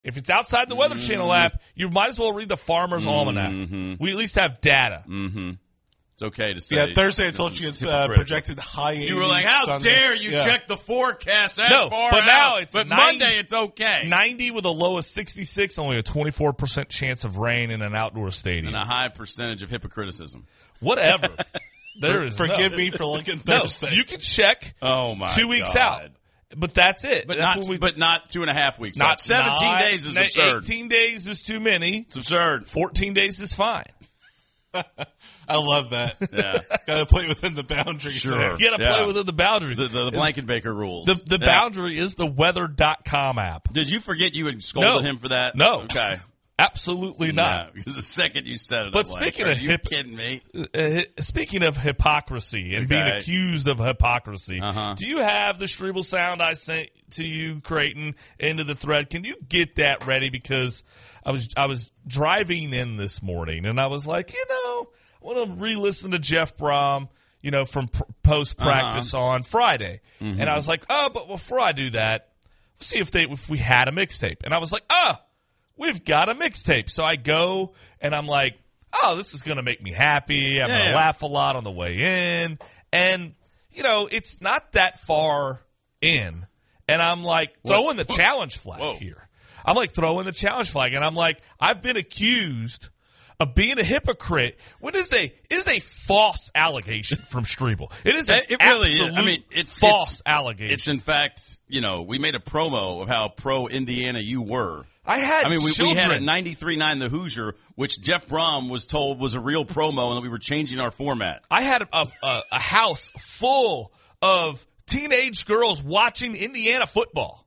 If it's outside the Weather Channel app, you might as well read the Farmer's Almanac. We at least have data. It's okay to say. Yeah, Thursday I told you it's projected high 80s. You were like, how Sunday. dare you check the forecast that No, far but out. now it's But 90 Monday it's okay. 90 with a low of 66, only a 24% chance of rain in an outdoor stadium. And a high percentage of hypocriticism. Whatever. There is Forgive no. me for looking No, Thursday. you can check Oh, my 2 weeks God. out. But that's it. But That's not 2.5 weeks. not out. 17 days is absurd. 18 days is too many. It's absurd. 14 days is fine. I love that. Yeah. Got to play within the boundaries. Sure. there. You got to play within the boundaries. The Blankenbaker rules. The Yeah. boundary is the weather.com app. Did you forget you had scolded No. him for that? No. Okay. Absolutely not. No, because the second you said it, But I'm like, speaking are of you kidding me? Speaking of hypocrisy and being Okay. accused of hypocrisy, Uh-huh. do you have the Strebel sound I sent to you, Creighton, into the thread? Can you get that ready? Because I was driving in this morning and I was like, I want to re-listen to Jeff Brom, from post practice on Friday, and I was like, but before I do that, see if we had a mixtape, and I was like, we've got a mixtape. So I go and I'm like, this is going to make me happy. I'm going to laugh a lot on the way in. And, it's not that far in. And I'm like throwing the challenge flag here. I'm like throwing the challenge flag. And I'm like, I've been accused of being a hypocrite. What is a false allegation from Strebel? It is It really is. I mean, it's false allegation. It's in fact, we made a promo of how pro Indiana you were. We had a 93.9 The Hoosier, which Jeff Brom was told was a real promo and that we were changing our format. I had a house full of teenage girls watching Indiana football.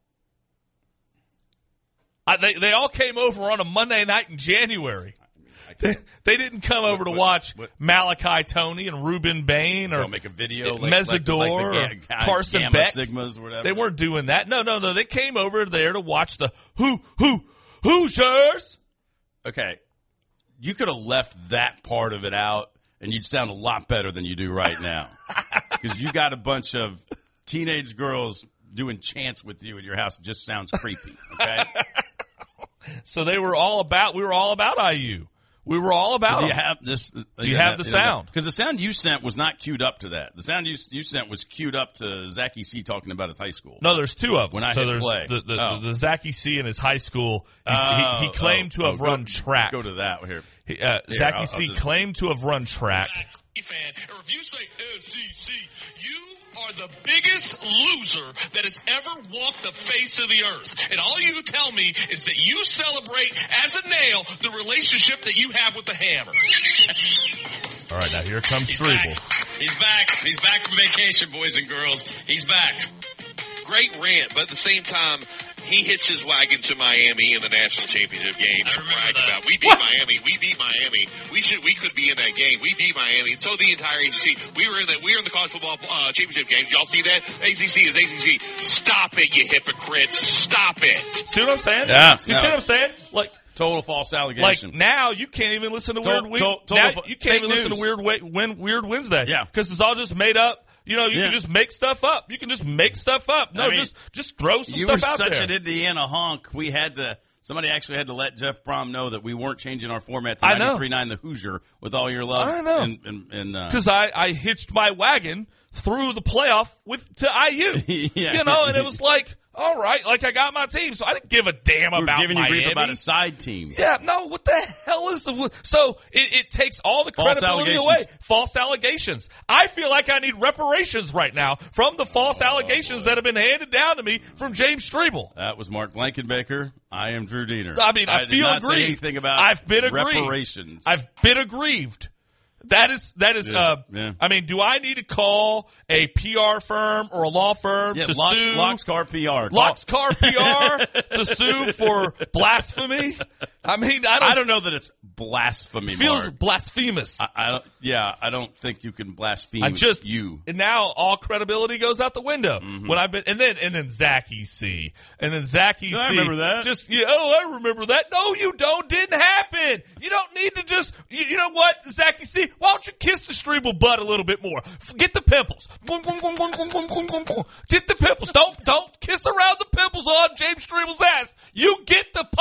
They all came over on a Monday night in January. They didn't come over to watch Malachi Tony and Ruben Bain or make a video Mesidor or Carson Gamma Beck. Sigmas or whatever. They weren't doing that. No. They came over there to watch the Hoosiers. Okay, you could have left that part of it out, and you'd sound a lot better than you do right now. Because you got a bunch of teenage girls doing chants with you in your house. It just sounds creepy. Okay. So we were all about IU. We were all about do you them. have this? Do you have the sound? Because the sound you sent was not queued up to that. The sound you sent was queued up to Zach E.C. talking about his high school. No, there's two of them. When I so hit there's play. the Zach E.C. in his high school. He claimed to have run track. Go to that here. Zach E.C. claimed to have run track. Fan, or if you say SEC, you are the biggest loser that has ever walked the face of the earth. And all you tell me is that you celebrate as a nail the relationship that you have with the hammer. All right, now here comes Strebel. He's back. He's back from vacation, boys and girls. He's back. Great rant, but at the same time, he hitched his wagon to Miami in the national championship game. I remember that. We beat Miami. We beat Miami. We could be in that game. We beat Miami. And so the entire ACC. We were in the college football championship game. Did y'all see that? ACC is ACC. Stop it, you hypocrites. Stop it. See what I'm saying? Yeah. You see what I'm saying? Like total false allegation. Like now, you can't even listen to Weird You can't even listen to Weird Wednesday. Yeah, because it's all just made up. You can just make stuff up. You can just make stuff up. No, just throw some stuff out there. You were such an Indiana honk. Somebody actually had to let Jeff Brom know that we weren't changing our format to 93.9 The Hoosier with all your love. I know. Because I hitched my wagon through the playoff to IU. Yeah. And it was like, all right, like I got my team, so I didn't give a damn about giving Miami. you grief about a side team. Yeah, no, what the hell is the... So it takes all the credibility away. False allegations. I feel like I need reparations right now from the false allegations that have been handed down to me from James Strebel. That was Mark Blankenbaker. I am Drew Diener. I mean, I did feel not aggrieved. Say anything about I've been aggrieved. reparations. I've been aggrieved. That is. Yeah. I mean, do I need to call a PR firm or a law firm to sue? Lockscar PR. Lockscar PR to sue for blasphemy? I mean, I don't know that it's blasphemy. Feels Mark. Blasphemous. I don't think you can blaspheme. And now all credibility goes out the window. Mm-hmm. When and then Zach E.C. And then Zach E.C. I remember that. I remember that. No, you don't. Didn't happen. You don't need to just. You know what, Zach E.C. Why don't you kiss the Strebel butt a little bit more? Get the pimples. Get the pimples. Don't kiss around the pimples on James Strebel's ass. You get the